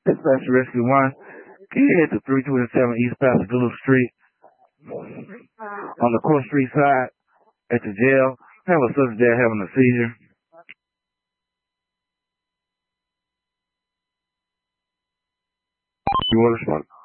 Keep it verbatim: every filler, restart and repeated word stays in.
Dispatch Rescue one. Can you head to three twenty-seven East Pascagoula Street on the Court Street side at the jail? Have a sister there having a seizure. You want to respond?